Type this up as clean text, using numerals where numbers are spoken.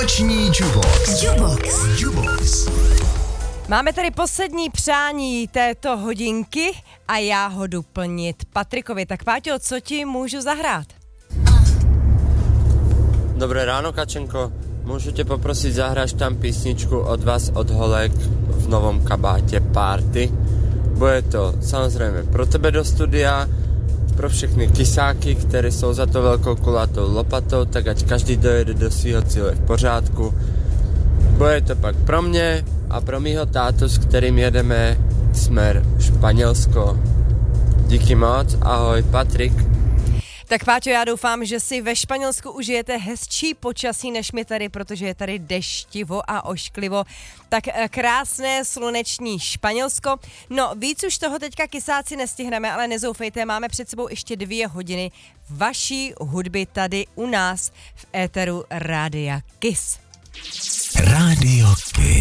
Noční Jubox. Máme tady poslední přání této hodinky a já ho jdu plnit Patrikovi. Tak Páťo, co ti můžu zahrát? Dobré ráno, Kačenko. Můžu tě poprosit, zahráš tam písničku od vás, od Holek v novom kabáte Party. Bude to samozřejmě pro tebe do studia, pro všechny kysáky, které jsou za to velkou kulatou lopatou, tak ať každý dojede do svého cíle v pořádku. Bude to pak pro mě a pro mýho tátu, s kterým jedeme smer Španělsko. Díky moc, ahoj, Patrik. Tak Páťo, já doufám, že si ve Španělsku užijete hezčí počasí než my tady, protože je tady deštivo a ošklivo. Tak krásné sluneční Španělsko. No víc už toho teďka kysáci nestihneme, ale nezoufejte, máme před sebou ještě 2 hodiny vaší hudby tady u nás v éteru Rádia Kiss.